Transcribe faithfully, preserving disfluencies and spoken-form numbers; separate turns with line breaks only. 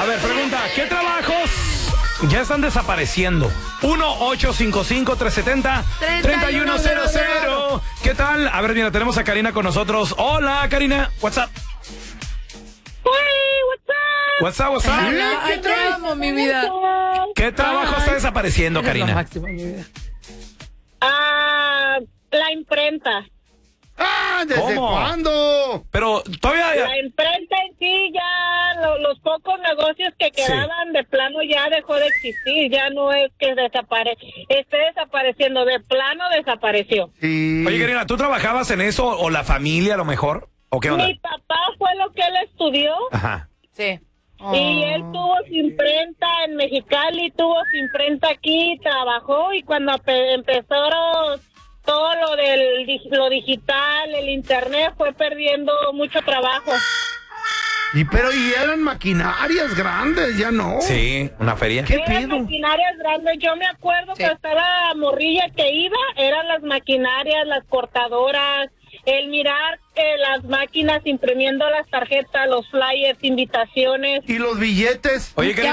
ver, pregunta, ¿qué trabajos ya están desapareciendo? uno ocho cinco cinco, tres siete cero, tres uno cero cero. ¿Qué tal? A ver, mira, tenemos a Karina con nosotros. Hola, Karina. What's up?
Hey, what's up?
What's up, what's up?
Hola, ay, te amo, mi vida.
¿Qué trabajo
Ay,
está desapareciendo,
eres lo
Karina?
máximo, mi vida.
Ah, la imprenta.
¡Ah! ¿Desde
¿Cómo?
cuándo?
Pero todavía...
La imprenta en sí ya, lo- los pocos negocios que quedaban de plano ya dejó de existir. Ya no es que desapare esté desapareciendo, de plano desapareció.
Sí.
Oye, Karina, ¿tú trabajabas en eso o la familia a lo mejor? ¿O qué onda?
Mi papá fue lo que él estudió.
Ajá.
Sí.
Y él tuvo su imprenta en Mexicali, tuvo su imprenta aquí, trabajó y cuando ape- empezaron todo lo del dig- lo digital, el internet, fue perdiendo mucho trabajo.
Y pero y eran maquinarias grandes, ya no.
Sí, una feria.
¿Qué
Eran
pedo?
maquinarias grandes, yo me acuerdo
Sí.
que hasta la morrilla que iba, eran las maquinarias, las cortadoras, el mirar eh, las máquinas imprimiendo las tarjetas, los flyers, invitaciones.
¿Y los billetes?
Oye, Karina,